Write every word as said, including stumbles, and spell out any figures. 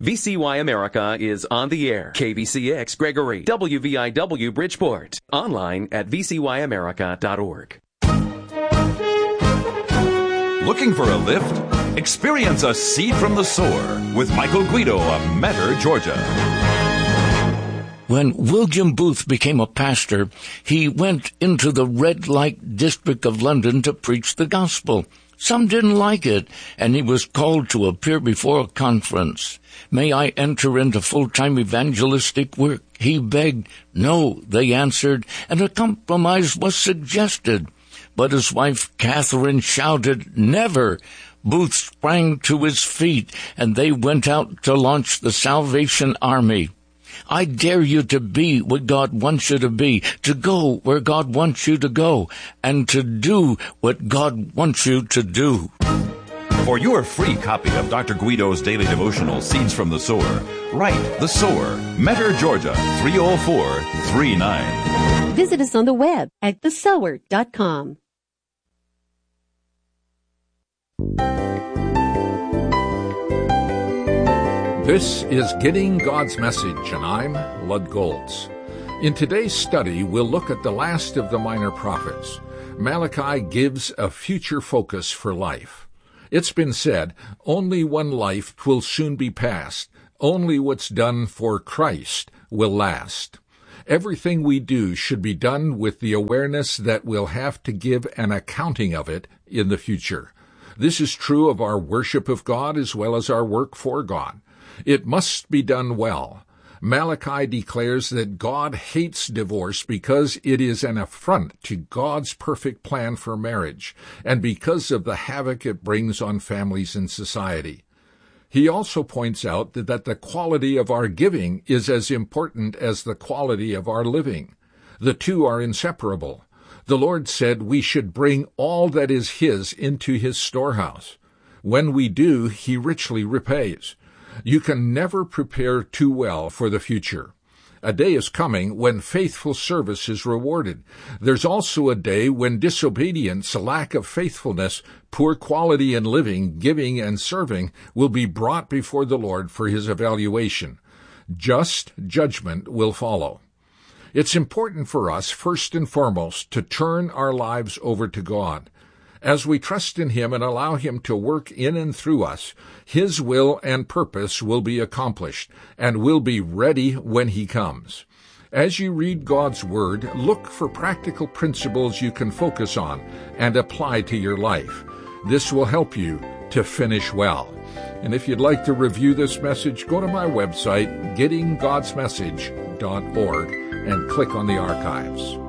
V C Y America is on the air. K B C X Gregory, W V I W Bridgeport. Online at v c y america dot org. Looking for a lift? Experience a seed from the sower with Michael Guido of Metter, Georgia. When William Booth became a pastor, he went into the red light district of London to preach the gospel. Some didn't like it, and he was called to appear before a conference. May I enter into full-time evangelistic work? He begged. No, they answered, and a compromise was suggested. But his wife, Catherine, shouted, never! Booth sprang to his feet, and they went out to launch the Salvation Army. I dare you to be what God wants you to be, to go where God wants you to go, and to do what God wants you to do. For your free copy of Doctor Guido's daily devotional, Seeds from the Sower, write The Sower, Metter, Georgia, three oh four three nine. Visit us on the web at the sower dot com. This is Getting God's Message, and I'm Lud Goltz. In today's study, we'll look at the last of the minor prophets. Malachi gives a future focus for life. It's been said, only one life will soon be past. Only what's done for Christ will last. Everything we do should be done with the awareness that we'll have to give an accounting of it in the future. This is true of our worship of God as well as our work for God. It must be done well. Malachi declares that God hates divorce because it is an affront to God's perfect plan for marriage, and because of the havoc it brings on families and society. He also points out that, that the quality of our giving is as important as the quality of our living. The two are inseparable. The Lord said we should bring all that is His into His storehouse. When we do, He richly repays. You can never prepare too well for the future. A day is coming when faithful service is rewarded. There's also a day when disobedience, lack of faithfulness, poor quality in living, giving, and serving will be brought before the Lord for His evaluation. Just judgment will follow. It's important for us, first and foremost, to turn our lives over to God. As we trust in Him and allow Him to work in and through us, His will and purpose will be accomplished, and we'll be ready when He comes. As you read God's Word, look for practical principles you can focus on and apply to your life. This will help you to finish well. And if you'd like to review this message, go to my website, getting gods message dot org, and click on the archives.